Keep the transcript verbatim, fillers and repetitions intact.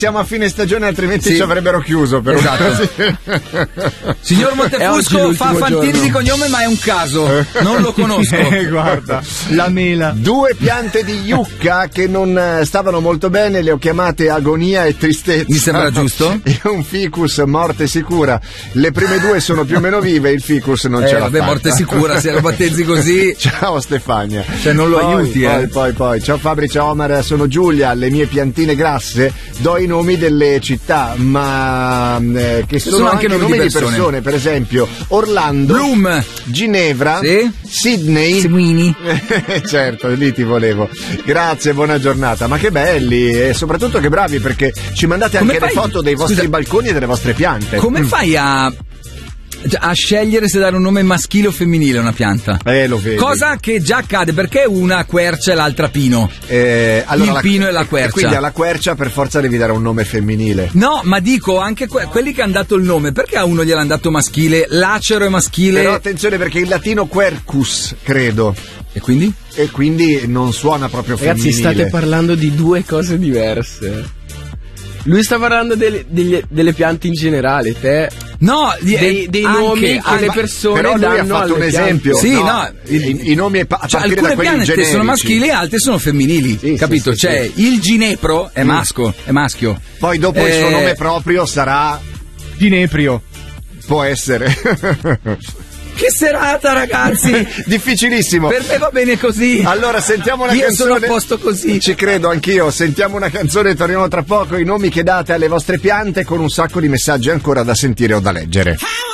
Siamo a fine stagione, altrimenti sì. ci avrebbero chiuso. Per esatto. Signor Montefusco fa Fantini di cognome, ma è un caso. Non lo conosco. Eh, guarda, la mela. Due piante di yucca che non stavano molto bene, le ho chiamate agonia e tristezza. Mi sembra giusto. E un ficus, morte sicura. Le prime due sono più o meno vive, il ficus non eh, ce l'ha vabbè, fatta. Morte sicura, se lo battezzi così. Ciao Stefania. Cioè non lo poi, aiuti, poi, eh. Poi, poi, ciao Fabri, ciao Omar, sono Giulia. Le mie piantine grasse do i nomi delle città, ma eh, che sono, sono anche, anche nomi, nomi di di persone. persone. Per esempio Orlando, Bloom, Ginevra, sì. Sydney, Semuini. certo, lì ti volevo. Grazie, buona giornata. Ma che belli e soprattutto che bravi, perché ci mandate Come anche fai? le foto dei vostri Scusa. balconi e delle vostre piante. Come Mm. fai a a scegliere se dare un nome maschile o femminile a una pianta? Eh, lo vedi. Cosa che già accade, perché una quercia e l'altra pino? Eh, allora, il la- pino e la quercia. E quindi alla quercia per forza devi dare un nome femminile. No, ma dico anche que- quelli che hanno dato il nome, perché a uno gliel'hanno dato maschile, l'acero è maschile? Però attenzione, perché in latino quercus, credo. E quindi? E quindi non suona proprio Ragazzi, femminile. state parlando di due cose diverse. Lui sta parlando delle, delle, delle piante in generale, te No, di- dei, dei anche- nomi che ah, le ma- persone Però lui ha danno fatto alle un esempio. Sì, no, no, i, i nomi a pa- a Cioè, partire alcune da quelli piante generici. sono maschili e altre sono femminili, Sì, capito? sì, sì, cioè, sì. il ginepro è masco, è maschio. Poi dopo il suo Eh, nome proprio sarà Gineprio. può essere. Che serata, ragazzi! Difficilissimo. Per me va bene così. Allora sentiamo una Io canzone. sono a posto così. Ci credo anch'io. Sentiamo una canzone e torniamo tra poco. I nomi che date alle vostre piante con un sacco di messaggi ancora da sentire o da leggere.